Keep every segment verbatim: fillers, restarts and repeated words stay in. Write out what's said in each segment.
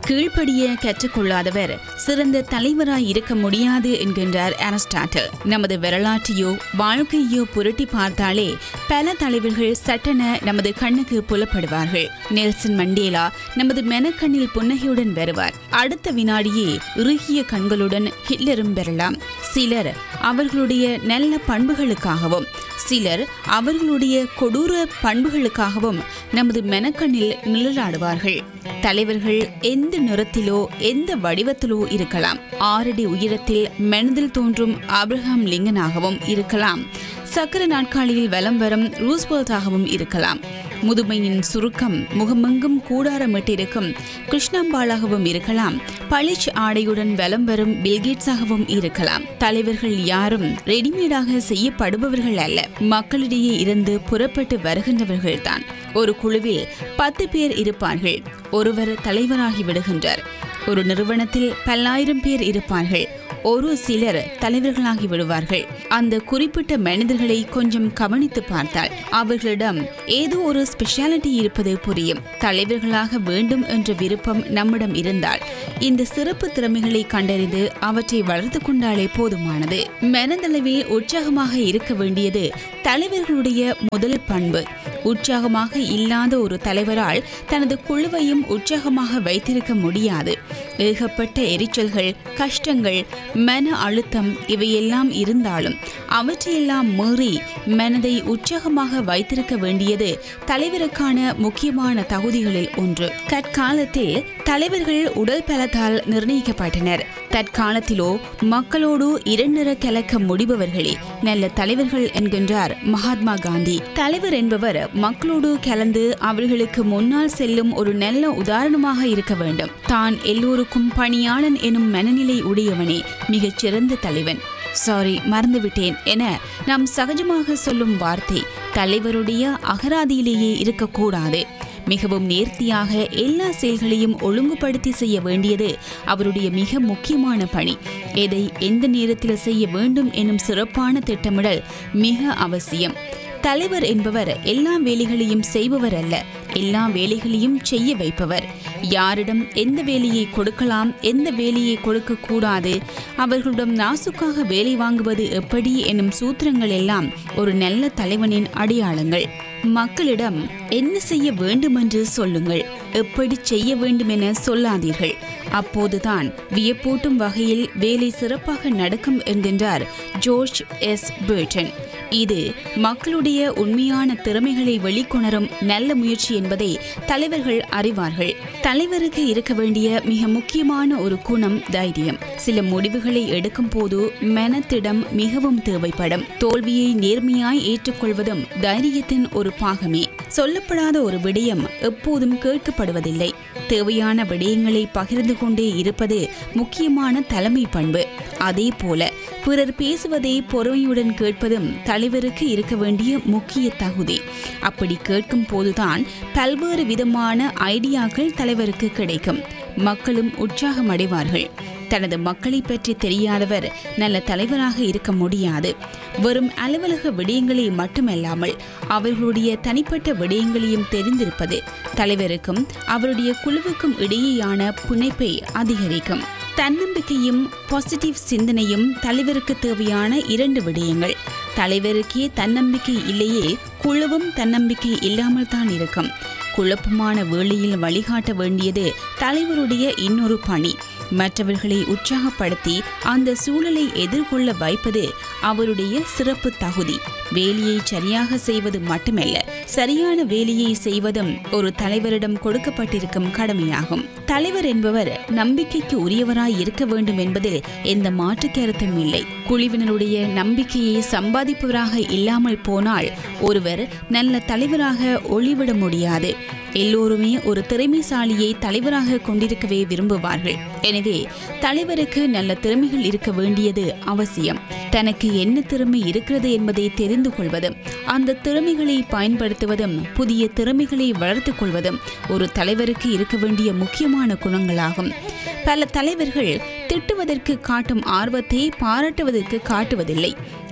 கீழ்ப்படிய கற்றுக்கொள்ளாதவர் சிறந்த தலைவராய் இருக்க முடியாது என்கின்றார் அரிஸ்டாட்டில். நமது வரலாற்றையோ வாழ்க்கையோ புரட்டி பார்த்தாலே பல தலைவர்கள் சட்டென நமது கண்ணுக்கு புலப்படுவார்கள். நெல்சன் மண்டேலா நமது மெனக்கண்ணில் புன்னகையுடன் வருவார். அடுத்த வினாடியே இறுகிய கண்களுடன் ஹிட்லரும் வரலாம். சிலர் அவர்களுடைய நல்ல பண்புகளுக்காகவும் சிலர் அவர்களுடைய கொடூர பண்புகளுக்காகவும் நமது மெனக்கண்ணில் நிழலாடுவார்கள். தலைவர்கள் எந்த நிறத்திலோ எந்த வடிவத்திலோ இருக்கலாம். ஆறடி உயரத்தில் மனதில் தோன்றும் ஆப்ரஹாம் லிங்கனாகவும் இருக்கலாம். சக்கர நாட்காலியில் வலம் வரும் ரூஸ்வெல்ட்டாகவும் இருக்கலாம். முதுமையின் சுருக்கம் முகமெங்கும் கூடாரமிட்டிருக்கும் கிருஷ்ணம்பாளாகவும் இருக்கலாம். பளிச் ஆடையுடன் வலம் வரும் பில்கேட்ஸாகவும் இருக்கலாம். தலைவர்கள் யாரும் ரெடிமேடாக செய்யப்படுபவர்கள் அல்ல, மக்களிடையே இருந்து புறப்பட்டு வருகின்றவர்கள்தான். ஒரு குழுவில் பத்து பேர் இருப்பார்கள். ஒருவர் தலைவராகி விடுகின்றார். ஒரு நிறுவனத்தில் பல்லாயிரம் பேர் இருப்பார்கள். ஒரு சிலர் தலைவர்களாகி விடுவார்கள். அந்த குறிப்பிட்ட மனிதர்களை கொஞ்சம் கவனித்து பார்த்தால் அவர்களிடம் ஏதோ ஒரு ஸ்பெஷாலிட்டி இருப்பது புரியும். தலைவர்களாக வேண்டும் என்ற விருப்பம் நம்மிடம் இருந்தால் இந்த சிறப்பு திறமைகளை கண்டறிந்து அவற்றை வளர்த்து கொண்டாலே போதுமானது. மனதளவில் உற்சாகமாக இருக்க வேண்டியது தலைவர்களுடைய முதல் பண்பு. உற்சாகமாக இல்லாத ஒரு தலைவரால் தனது குழுவையும் உற்சாகமாக வைத்திருக்க முடியாது. ஏகப்பட்ட எரிச்சல்கள், கஷ்டங்கள், மன அழுத்தம் இவையெல்லாம் இருந்தாலும் அவற்றையெல்லாம் மீறி மனதை உற்சாகமாக வைத்திருக்க வேண்டியது தலைவருக்கான முக்கியமான தகுதிகளில் ஒன்று. கற்காலத்தில் தலைவர்கள் உடல் பலத்தால் நிர்ணயிக்கப்பட்டனர். தற்காலத்திலோ மக்களோடு இரண்டர கலக்க முடிபவர்களே நல்ல தலைவர்கள் என்கின்றார் மகாத்மா காந்தி. தலைவர் என்பவர் மக்களோடு கலந்து அவர்களுக்கு முன்னால் செல்லும் ஒரு நல்ல உதாரணமாக இருக்க வேண்டும். தான் எல்லோருக்கும் பணியாளன் எனும் மனநிலை உடையவனே மிகச் சிறந்த தலைவன். சாரி, மறந்துவிட்டேன் என நாம் சகஜமாக சொல்லும் வார்த்தை தலைவருடைய அகராதியிலேயே இருக்கக்கூடாது. மிகவும் நேர்த்தியாக எல்லா செயல்களையும் ஒழுங்குபடுத்தி செய்ய வேண்டியது அவருடைய மிக முக்கியமான பணி. எதை எந்த நேரத்தில் செய்ய வேண்டும் எனும் சிறப்பான திட்டமிடல் மிக அவசியம். தலைவர் என்பவர் எல்லா வேலைகளையும் செய்பவர் அல்ல, எல்லா வேலைகளையும் செய்ய வைப்பவர். யாரிடம் எந்த வேலையை கொடுக்கலாம், எந்த வேலையை கொடுக்க கூடாது, அவர்களிடம் நாசுக்காக வேலை வாங்குவது எப்படி எனும் சூத்திரங்கள் எல்லாம் ஒரு நல்ல தலைவனின் அடையாளங்கள். மக்களிடம் என்ன செய்ய வேண்டுமென்று சொல்லுங்கள், எப்படி செய்ய வேண்டுமென சொல்லாதீர்கள். அப்போதுதான் வியப்பூட்டும் வகையில் வேலை சிறப்பாக நடக்கும் என்கின்றார் ஜோர்ஜ் எஸ் பேர்டன். இது மக்களுடைய உண்மையான திறமைகளை வெளிக்கொணரும் நல்ல முயற்சி என்பதை தலைவர்கள் அறிவார்கள். தலைவருக்கு இருக்க வேண்டிய மிக முக்கியமான ஒரு குணம் தைரியம். சில முடிவுகளை எடுக்கும் போது மனத்திடம் மிகவும் தேவைப்படும். தோல்வியை நேர்மையாய் ஏற்றுக்கொள்வதும் தைரியத்தின் ஒரு பாகமே. சொல்லப்படாத ஒரு விடயம் எப்போதும் கேட்கப்படுவதில்லை. தேவையான விடயங்களை பகிர்ந்து கொண்டே இருப்பது முக்கியமான தலைமை பண்பு. அதே போல பிறர் பேசுவதை பொறுமையுடன் கேட்பதும் தலைவருக்கு இருக்க வேண்டிய முக்கிய தகுதி. அப்படி கேட்கும் போதுதான் பல்வேறு விதமான ஐடியாக்கள் தலைவருக்கு கிடைக்கும். மக்களும் உற்சாகம் அடைவார்கள். தனது மக்களை பற்றி தெரியாதவர் நல்ல தலைவராக இருக்க முடியாது. வெறும் அலுவலக விடயங்களை மட்டுமல்லாமல் அவர்களுடைய தனிப்பட்ட விடயங்களையும் தெரிந்திருப்பது தலைவருக்கும் அவருடைய குழுவுக்கும் இடையேயான பிணைப்பை அதிகரிக்கும். தன்னம்பிக்கையும் பாசிட்டிவ் சிந்தனையும் தலைவருக்கு தேவையான இரண்டு விடயங்கள். தலைவருக்கே தன்னம்பிக்கை இல்லையே குழுவும் தன்னம்பிக்கை இல்லாமல் தான் இருக்கும். குழப்பமான வேளையில் வழிகாட்ட வேண்டியது தலைவருடைய இன்னொரு பணி. மற்றவர்களை உற்சாகப்படுத்தி அந்த சூழலை எதிர்கொள்ள வைப்பது அவருடைய சிறப்பு தகுதி. வேலையை சரியாக செய்வது மட்டுமல்ல, சரியான வேலையை செய்வதும் ஒரு தலைவரிடம் கொடுக்கப்பட்டிருக்கும் கடமையாகும். தலைவர் என்பவர் நம்பிக்கைக்கு உரியவராய் இருக்க வேண்டும் என்பதில் எந்த மாற்று கருத்தும் இல்லை. குழுவினருடைய நம்பிக்கையை சம்பாதிப்பவராக இல்லாமல் போனால் ஒருவர் நல்ல தலைவராக ஒளிவிட முடியாது. எல்லோருமே ஒரு திறமைசாலியை தலைவராக கொண்டிருக்கவே விரும்புவார்கள். எனவே தலைவருக்கு நல்ல திறமைகள் இருக்க வேண்டியது அவசியம். தனக்கு என்ன திறமை இருக்கிறது என்பதை தெரிந்து கொள்வதும் அந்த திறமைகளை பயன்படுத்துவதும் புதிய திறமைகளை வளர்த்து கொள்வதும் ஒரு தலைவருக்கு இருக்க வேண்டிய முக்கியமான குணங்களாகும். பல தலைவர்கள் திட்டுவதற்கு காட்டும் ஆர்வத்தை பாராட்டுவதற்கு காட்டுவதில்லை.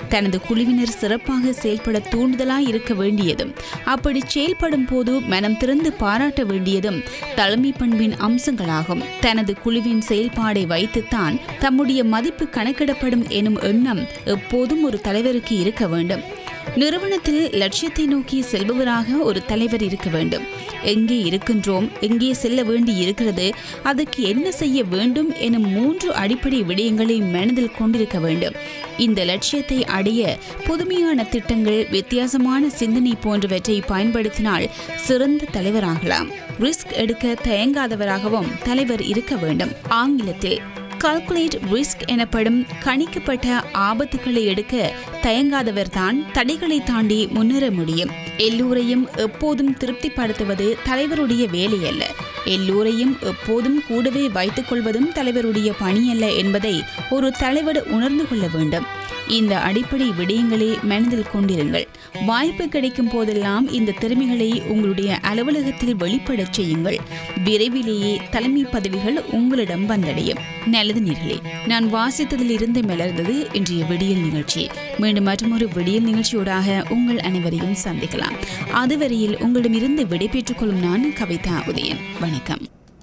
தனது குழுவினர் சிறப்பாக செயல்பட தூண்டுதலாய் இருக்க வேண்டியதும் அப்படி செயல்படும் போது மனம் திறந்து பாராட்ட வேண்டியதும் தலைமை பண்பின் அம்சங்களாகும். தனது குழுவின் செயல்பாடை வைத்துத்தான் தம்முடைய மதிப்பு கணக்கிடப்படும் எனும் எண்ணம் எப்போதும் ஒரு தலைவருக்கு இருக்க வேண்டும். நிறுவனத்தில் லட்சியத்தை நோக்கி செல்பவராக ஒரு தலைவர் இருக்க வேண்டும். எங்கே இருக்கின்றோம், எங்கே செல்ல வேண்டி இருக்கிறது, அதற்கு என்ன செய்ய வேண்டும் எனும் மூன்று அடிப்படை விடயங்களை மனதில் கொண்டிருக்க வேண்டும். இந்த லட்சியத்தை அடைய புதுமையான திட்டங்கள், வித்தியாசமான சிந்தனை போன்றவற்றை பயன்படுத்தினால் சிறந்த தலைவராகலாம். ரிஸ்க் எடுக்க தயங்காதவராகவும் தலைவர் இருக்க வேண்டும். ஆங்கிலத்தில் கால்குலேட் ரிஸ்க் எனப்படும் கணிக்கப்பட்ட ஆபத்துக்களை எடுக்க தயங்காதவர்தான் தடைகளை தாண்டி முன்னேற முடியும். எல்லோரையும் எப்போதும் திருப்திப்படுத்துவது தலைவருடைய வேலை அல்ல. எல்லோரையும் எப்போதும் கூடவே வைத்துக் கொள்வதும் தலைவருடைய பணியல்ல என்பதை ஒரு தலைவர் உணர்ந்து கொள்ள வேண்டும். இந்த அடிப்படை விடயங்களை மனதில் கொண்டிருங்கள். வாய்ப்பு கிடைக்கும் போதெல்லாம் இந்த திறமைகளை உங்களுடைய அலுவலகத்தில் வெளிப்படச் செய்யுங்கள். விரைவிலேயே தலைமை பதவிகள் உங்களிடம் வந்தடையும். நல்லது நேர்களே, நான் வாசித்ததில் இருந்து மலர்ந்தது இன்றைய விடியல் நிகழ்ச்சி. மீண்டும் மற்றொரு விடியல் நிகழ்ச்சியோடாக உங்கள் அனைவரையும் சந்திக்கலாம். அதுவரையில் உங்களிடமிருந்து விடைபெற்றுக் கொள்ளும் நான் கவிதா உதயன். வணக்கம்.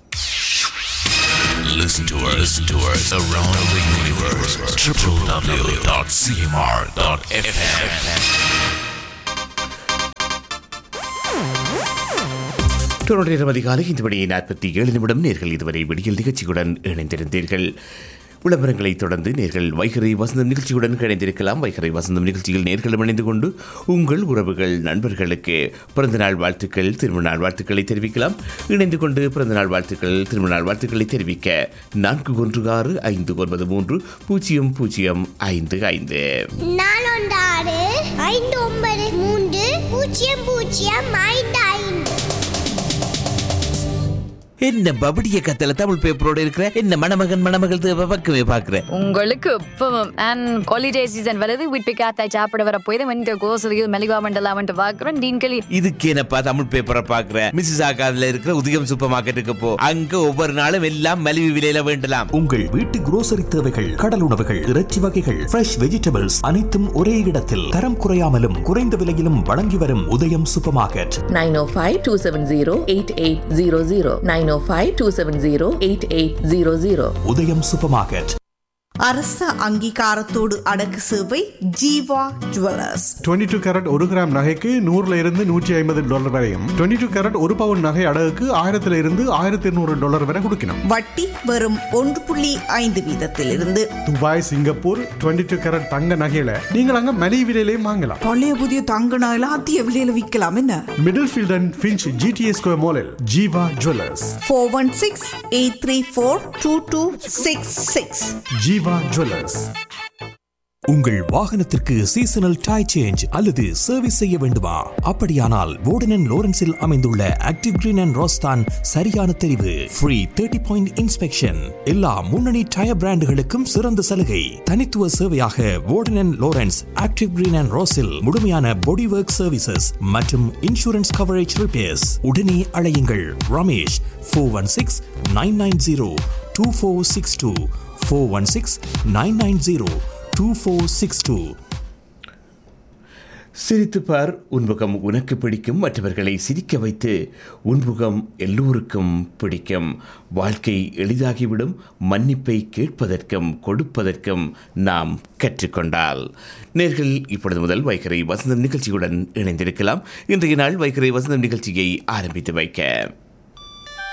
Listen to us, listen to us around the universe. w w w dot c m r dot f m. தொடர் அதிகாலை இந்த மணி நாற்பத்தி ஏழு நிமிடம் நேர்கள் இதுவரை விடியல் நிகழ்ச்சியுடன் இணைந்திருந்தீர்கள். விளம்பரங்களை தொடர்ந்து நேர்கள் வைகரை வசந்தம் நிகழ்ச்சியுடன் இணைந்திருக்கலாம். வைகரை வசந்தம் நிகழ்ச்சியில் நேர்களும் இணைந்து கொண்டு உங்கள் உறவுகள், நண்பர்களுக்கு பிறந்தநாள் வாழ்த்துக்கள், திருமணநாள் வாழ்த்துக்களை தெரிவிக்கலாம். இணைந்து கொண்டு பிறந்தநாள் வாழ்த்துக்கள், திருமணநாள் வாழ்த்துக்களை தெரிவிக்க நான்கு ஒன்று ஆறு ஐந்து ஒன்பது மூன்று பூஜ்ஜியம் பூஜ்ஜியம் ஐந்து ஐந்து ஐந்து ஒன்பது மூன்று பூஜ்ஜியம் பூஜ்ஜியம் ஐந்து ஐந்து. என்ன பபடிய கத்தல தமிழ் பேப்பரோட இருக்கிற என்ன மணமகன் மணமகள் பக்கமே பாக்குற உங்களுக்கு இப்பவும் அண்ட் ஹாலிடே சீசன் வருது. வீட்டு காத்தாய் சாப்பிட வர போய் வந்து கோசலியில் மெலிவா மண்டலாம் வந்து பாக்குறேன். டீன்களி இதுக்கு என்னப்பா தமிழ் பேப்பரை பாக்குற? மிஸ்ஸஸ் ஆகாதுல இருக்கிற உதயம் சூப்பர் மார்க்கெட்டுக்கு போ. அங்க ஒவ்வொரு நாளும் எல்லாம் மலிவு விலையில வேண்டலாம். உங்கள் வீட்டு குரோசரி தேவைகள், கடல் உணவுகள், இறைச்சி வகைகள், ஃப்ரெஷ் வெஜிடபிள்ஸ் அனைத்தும் ஒரே இடத்தில் தரம் குறையாமலும் குறைந்த விலையிலும் வழங்கி வரும் உதயம் super market. nine oh five, two seven zero, eight eight zero zero nine oh five, two seven zero, eight eight zero zero. உதயம் சூப்பர் மார்க்கெட். அரச அங்கீகாரத்தோடு அடக்கு சேவை ஜீவா ஜுவல்லர்ஸ். இருபத்தி ரெண்டு கேரட் ஒரு கிராம் நகைக்கு நூறுல இருந்து நூற்றி ஐம்பது டாலர் வரையும், இருபத்தி ரெண்டு கேரட் ஒரு பவுன் நகை அடகுக்கு ஆயிரத்துல இருந்து ஆயிரத்தி இருநூறு டாலர் வரை கொடுக்கணும். வட்டி வெறும் ஒன்று புள்ளி ஐந்து வீதத்தில் இருந்து. துபாய், சிங்கப்பூர் இருபத்தி ரெண்டு கேரட் தங்க நகையில நீங்கள் அங்க மலிவு விலையிலையும் வாங்கலாம். பழைய புதிய தங்க நகையில அதிக விலையில விற்கலாம். என்ன middle field and Finch GTA square மாலில் Jeeva jewellers. Four one six eight three four two two six six. Jeeva jewellers. உங்கள் வாகனத்திற்கு சீசனல் டயர் சேஞ்ச் அல்லது சர்வீஸ் செய்ய வேண்டுமா? அப்படியானால் வோர்டன் அண்ட் லோரன்ஸில் அமைந்துள்ள ஆக்டிவ் கிரீன் அண்ட் ரோஸ்தான் சரியான தெரிவு. ஃப்ரீ தேர்ட்டி பாயிண்ட் இன்ஸ்பெக்ஷன், எல்லா முன்னணி டயர் பிராண்டுகளுக்கும் சிறந்த சலுகை. தனித்துவ சேவையாக வோர்டன் and Lawrence active green and ரோஸில் முழுமையான பாடி ஒர்க் சர்வீசஸ் மற்றும் இன்சூரன்ஸ் கவரேஜ் ரிப்பேர்ஸ். உடனே அழையுங்கள் Ramesh four one six nine nine zero two four six two four one six nine nine zero two four six two. சிரித்துப்பார், உன்முகம் உனக்கு பிடிக்கும். மற்றவர்களை சிரிக்க வைத்து உன்முகம் எல்லோருக்கும் பிடிக்கும். வாழ்க்கை எளிதாகிவிடும் மன்னிப்பை கேட்பதற்கும் கொடுப்பதற்கும் நாம் கற்றுக்கொண்டால். நேர்கள் இப்பொழுது முதல் வைகரை வசந்தம் நிகழ்ச்சியுடன் இணைந்திருக்கலாம். இன்றைய நாள் வைகரை வசந்தம் நிகழ்ச்சியை ஆரம்பித்து வைக்க